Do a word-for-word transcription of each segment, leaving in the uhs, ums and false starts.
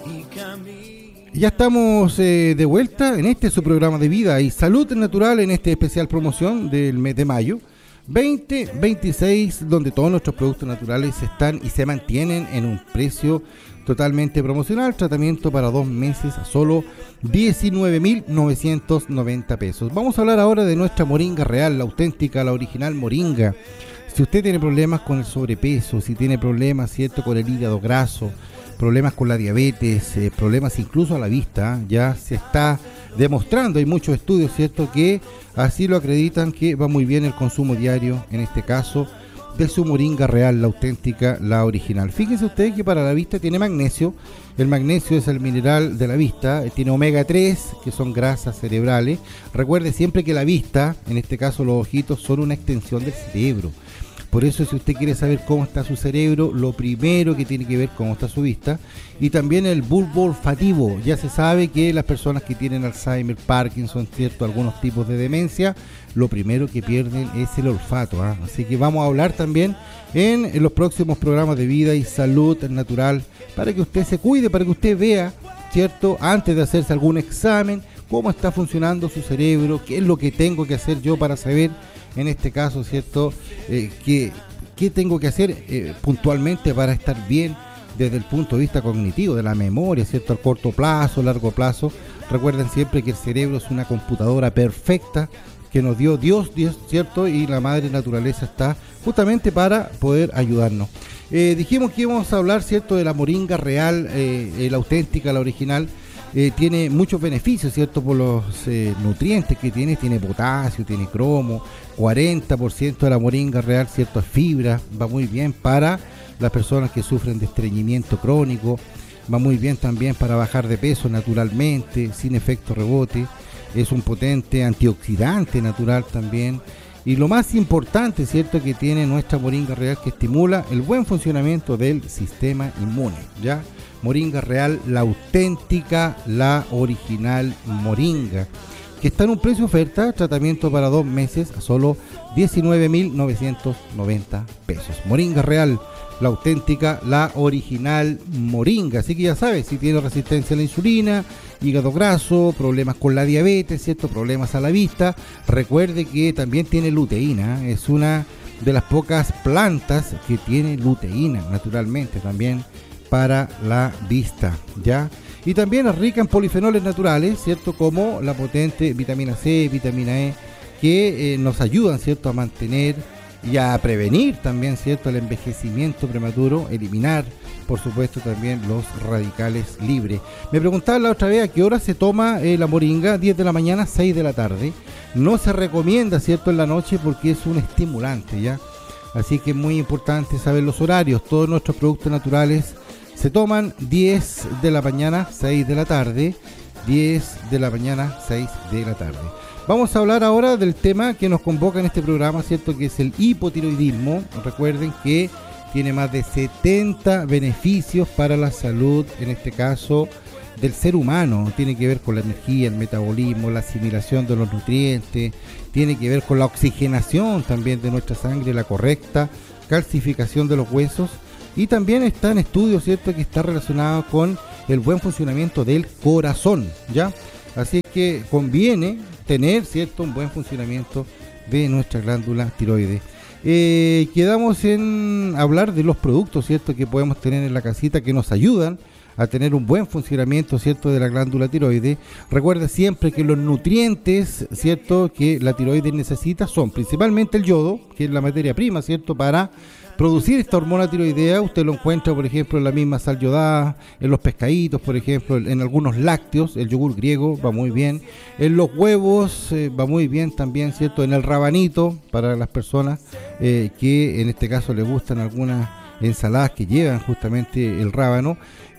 Ya estamos eh, de vuelta en este su programa de vida y salud natural en esta especial promoción del mes de mayo veinte veintiséis, donde todos nuestros productos naturales están y se mantienen en un precio totalmente promocional. Tratamiento para dos meses a solo diecinueve mil novecientos noventa pesos. Vamos a hablar ahora de nuestra moringa real, la auténtica, la original moringa. Si usted tiene problemas con el sobrepeso, si tiene problemas, ¿cierto?, con el hígado graso, problemas con la diabetes, eh, problemas incluso a la vista, ¿eh? Ya se está demostrando, hay muchos estudios, ¿cierto?, que así lo acreditan, que va muy bien el consumo diario, en este caso, de su moringa real, la auténtica, la original. Fíjense ustedes que para la vista tiene magnesio. El magnesio es el mineral de la vista, tiene omega tres, que son grasas cerebrales. Recuerde siempre que la vista, en este caso los ojitos, son una extensión del cerebro. Por eso, si usted quiere saber cómo está su cerebro, lo primero que tiene que ver cómo está su vista. Y también el bulbo olfativo. Ya se sabe que las personas que tienen Alzheimer, Parkinson, cierto, algunos tipos de demencia, lo primero que pierden es el olfato, ¿eh? Así que vamos a hablar también en, en los próximos programas de vida y salud natural, para que usted se cuide, para que usted vea, cierto, antes de hacerse algún examen, cómo está funcionando su cerebro, qué es lo que tengo que hacer yo para saber, en este caso, cierto, eh, qué, qué tengo que hacer eh, puntualmente para estar bien desde el punto de vista cognitivo, de la memoria, cierto, a corto plazo, largo plazo. Recuerden siempre que el cerebro es una computadora perfecta que nos dio Dios, Dios, cierto, y la madre naturaleza está justamente para poder ayudarnos. Eh, dijimos que íbamos a hablar, cierto, de la moringa real, eh, la auténtica, la original. Eh, tiene muchos beneficios, ¿cierto?, por los eh, nutrientes que tiene. Tiene potasio, tiene cromo, cuarenta por ciento de la moringa real, ¿cierto?, es fibra, va muy bien para las personas que sufren de estreñimiento crónico, va muy bien también para bajar de peso naturalmente, sin efecto rebote. Es un potente antioxidante natural también. Y lo más importante, ¿cierto?, que tiene nuestra moringa real, que estimula el buen funcionamiento del sistema inmune, ¿ya? Moringa real, la auténtica, la original moringa, que está en un precio oferta, tratamiento para dos meses a solo diecinueve mil novecientos noventa pesos. Moringa real, la auténtica, la original moringa. Así que ya sabes, si tiene resistencia a la insulina, hígado graso, problemas con la diabetes, ¿cierto?, problemas a la vista, recuerde que también tiene luteína. Es una de las pocas plantas que tiene luteína, naturalmente, también para la vista, ¿ya? Y también es rica en polifenoles naturales, ¿cierto?, como la potente vitamina C, vitamina E, que eh, nos ayudan, ¿cierto?, a mantener y a prevenir también, ¿cierto?, el envejecimiento prematuro, eliminar, por supuesto, también los radicales libres. Me preguntaba la otra vez a qué hora se toma eh, la moringa. Diez de la mañana, seis de la tarde. No se recomienda, ¿cierto?, en la noche, porque es un estimulante, ¿ya? Así que es muy importante saber los horarios. Todos nuestros productos naturales se toman diez de la mañana, seis de la tarde, diez de la mañana, seis de la tarde. Vamos a hablar ahora del tema que nos convoca en este programa, ¿cierto?, que es el hipotiroidismo. Recuerden que tiene más de setenta beneficios para la salud, en este caso del ser humano. Tiene que ver con la energía, el metabolismo, la asimilación de los nutrientes, tiene que ver con la oxigenación también de nuestra sangre, la correcta calcificación de los huesos. Y también está en estudios, ¿cierto?, que está relacionado con el buen funcionamiento del corazón, ¿ya? Así que conviene tener, ¿cierto?, un buen funcionamiento de nuestra glándula tiroides. Eh, quedamos en hablar de los productos, ¿cierto?, que podemos tener en la casita que nos ayudan a tener un buen funcionamiento, ¿cierto?, de la glándula tiroides. Recuerda siempre que los nutrientes, ¿cierto?, que la tiroides necesita son principalmente el yodo, que es la materia prima, ¿cierto?, para producir esta hormona tiroidea. Usted lo encuentra, por ejemplo, en la misma sal yodada, en los pescaditos, por ejemplo, en algunos lácteos. El yogur griego va muy bien, en los huevos eh, va muy bien también, ¿cierto?, en el rabanito, para las personas eh, que en este caso les gustan algunas ensaladas que llevan justamente el rábano.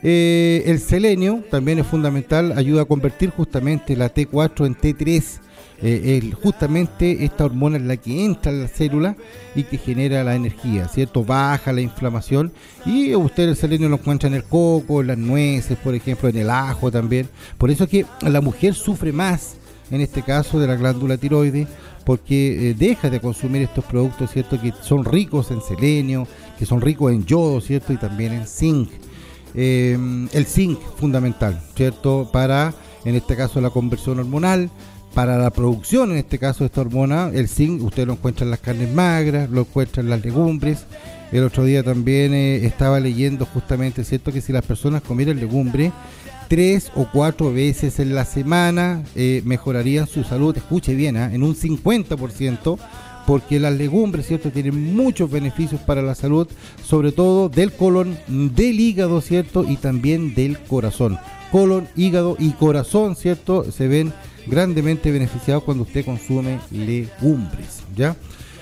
Eh, el selenio también es fundamental, ayuda a convertir justamente la T cuatro en T tres. Eh, el, justamente esta hormona es la que entra en la célula y que genera la energía, ¿cierto? Baja la inflamación. Y usted el selenio lo encuentra en el coco, en las nueces, por ejemplo, en el ajo también. Por eso es que la mujer sufre más, en este caso, de la glándula tiroides, porque eh, deja de consumir estos productos, ¿cierto?, que son ricos en selenio, que son ricos en yodo, ¿cierto?, y también en zinc. Eh, el zinc, fundamental, ¿cierto? Para, en este caso, la conversión hormonal, para la producción, en este caso, de esta hormona. El zinc usted lo encuentra en las carnes magras, lo encuentra en las legumbres. El otro día también eh, estaba leyendo justamente, ¿cierto?, que si las personas comieran legumbre tres o cuatro veces en la semana, eh, mejorarían su salud, escuche bien, ¿eh? en un cincuenta por ciento, porque las legumbres, ¿cierto?, tienen muchos beneficios para la salud, sobre todo del colon, del hígado, ¿cierto?, y también del corazón. Colon, hígado y corazón, ¿cierto?, se ven grandemente beneficiados cuando usted consume legumbres, ¿ya?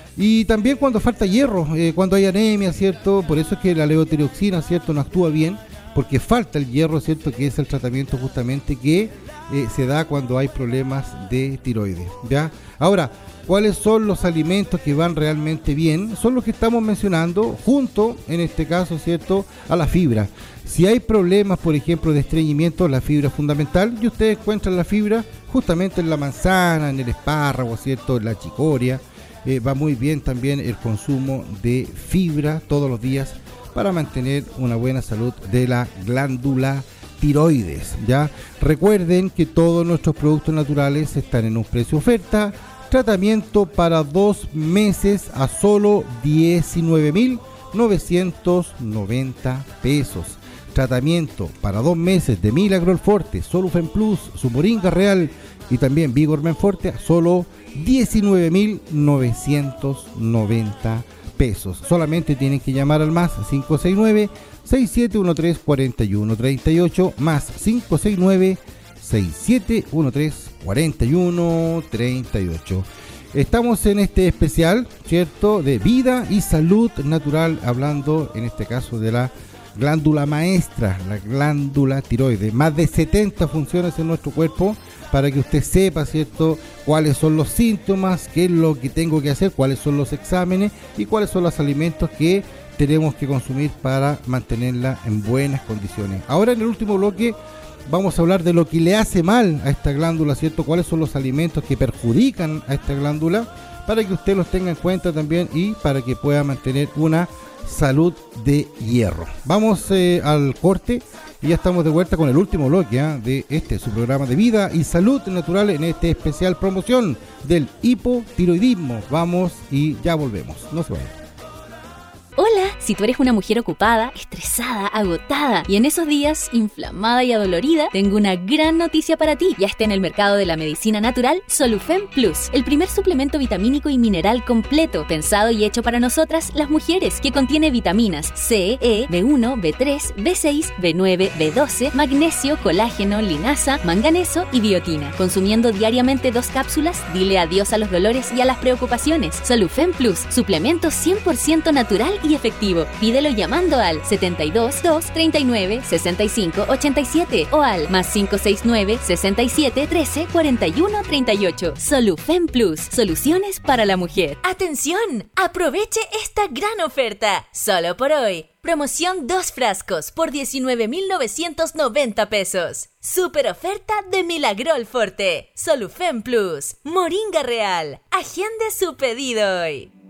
Y también cuando falta hierro, eh, cuando hay anemia, ¿cierto? Por eso es que la levotiroxina, ¿cierto?, no actúa bien, porque falta el hierro, ¿cierto?, que es el tratamiento justamente que eh, se da cuando hay problemas de tiroides, ¿ya? Ahora, ¿cuáles son los alimentos que van realmente bien? Son los que estamos mencionando, junto, en este caso, ¿cierto?, a la fibra. Si hay problemas, por ejemplo, de estreñimiento, la fibra es fundamental, y ustedes encuentran la fibra justamente en la manzana, en el espárrago, ¿cierto?, en la chicoria. Eh, va muy bien también el consumo de fibra todos los días para mantener una buena salud de la glándula tiroides, ¿ya? Recuerden que todos nuestros productos naturales están en un precio oferta. Tratamiento para dos meses a solo diecinueve mil novecientos noventa pesos. Tratamiento para dos meses de Milagrol Forte, Solufen Plus, su Moringa Real y también Vigormen Forte a solo diecinueve mil novecientos noventa pesos. Solamente tienen que llamar al más cinco seis nueve, seis siete uno tres, cuatro uno tres ocho, más cinco seis nueve, seis siete uno tres, cuatro uno tres ocho. Estamos en este especial, ¿cierto?, de vida y salud natural, hablando en este caso de la glándula maestra, la glándula tiroides. Más de setenta funciones en nuestro cuerpo, para que usted sepa, ¿cierto?, cuáles son los síntomas, qué es lo que tengo que hacer, cuáles son los exámenes y cuáles son los alimentos que tenemos que consumir para mantenerla en buenas condiciones. Ahora, en el último bloque, vamos a hablar de lo que le hace mal a esta glándula, ¿cierto?, cuáles son los alimentos que perjudican a esta glándula, para que usted los tenga en cuenta también y para que pueda mantener una salud de hierro. Vamos eh, al corte y ya estamos de vuelta con el último bloque ¿eh? de este, su programa de vida y salud natural, en este especial promoción del hipotiroidismo. Vamos y ya volvemos, no se vayan. Hola, si tú eres una mujer ocupada, estresada, agotada y en esos días inflamada y adolorida, tengo una gran noticia para ti. Ya está en el mercado de la medicina natural Solufen Plus, el primer suplemento vitamínico y mineral completo, pensado y hecho para nosotras las mujeres, que contiene vitaminas C, E, B uno, B tres, B seis, B nueve, B doce, magnesio, colágeno, linaza, manganeso y biotina. Consumiendo diariamente dos cápsulas, dile adiós a los dolores y a las preocupaciones. Solufen Plus, suplemento cien por ciento natural y efectivo. Pídelo llamando al setenta y dos, dos, treinta y nueve, sesenta y cinco, ochenta y siete o al más cinco seis nueve, sesenta y siete, trece, cuarenta y uno, treinta y ocho. Solufen Plus, soluciones para la mujer. ¡Atención! ¡Aproveche esta gran oferta! Solo por hoy. Promoción dos frascos por diecinueve mil novecientos noventa pesos. Super oferta de Milagrol Forte, Solufen Plus, Moringa Real. Agende su pedido hoy.